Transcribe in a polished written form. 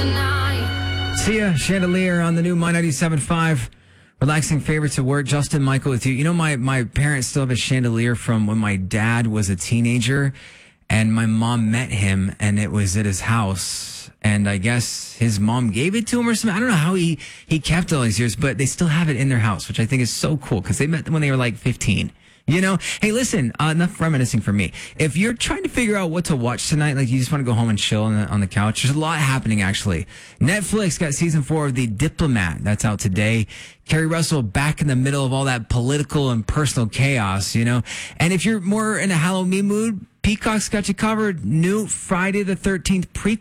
Sia, Chandelier on the new My 97.5. Relaxing favorites at work. Justin Michael with you. You know, my parents still have a chandelier from when my dad was a teenager, and my mom met him, and it was at his house. And I guess his mom gave it to him or something. I don't know how he kept it all these years, but they still have it in their house, which I think is so cool because they met when they were like 15. You know, hey, listen, enough reminiscing for me. If you're trying to figure out what to watch tonight, like you just want to go home and chill on the couch, there's a lot happening, actually. Netflix got season 4 of The Diplomat. That's out today. Kerry Russell back in the middle of all that political and personal chaos, you know. And if you're more in a Halloween mood, Peacock's got you covered. New Friday the 13th prequel.